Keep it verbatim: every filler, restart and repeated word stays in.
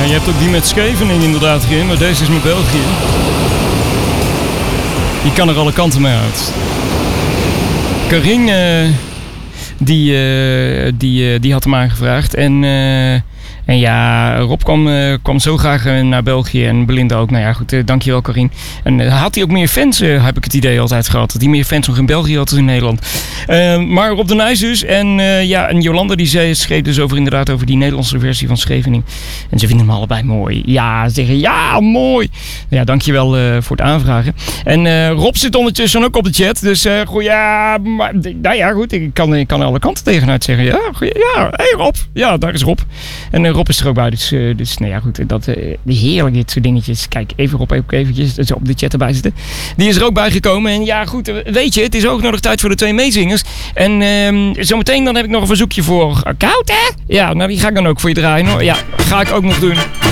Ja, je hebt ook die met Scheveningen inderdaad, Gim, maar deze is met België. Die kan er alle kanten mee uit. Karin, uh, die, uh, die, uh, die had hem aangevraagd. En, uh, en ja, Rob kwam, uh, kwam zo graag uh, naar België en Belinda ook. Nou ja, goed, uh, dankjewel Karin. En uh, had hij ook meer fans, uh, heb ik het idee altijd gehad. Dat hij meer fans nog in België had dan in Nederland. Uh, maar Rob de Nijs dus. En, uh, ja, en Jolanda die zei, schreef dus over, inderdaad over die Nederlandse versie van Scheveningen. En ze vinden hem allebei mooi. Ja, ze zeggen ja, mooi. Ja, dankjewel uh, voor het aanvragen. En uh, Rob zit ondertussen ook op de chat. Dus uh, goed, ja, maar, nou ja, goed. Ik kan, ik kan alle kanten tegenuit zeggen. Ja, goeie, ja, hey Rob. Ja, daar is Rob. En uh, Rob is er ook bij. Dus, uh, dus nou ja, goed. Dat, uh, heerlijk dit soort dingetjes. Kijk, even Rob ook eventjes dus op de chat erbij zitten. Die is er ook bij gekomen. En ja, goed. Weet je, het is ook nog tijd voor de twee meezingers. En uh, zometeen dan heb ik nog een verzoekje voor. Uh, koud, hè? Ja, nou die ga ik dan ook voor je draaien hoor. Ja, ga ik ook nog doen.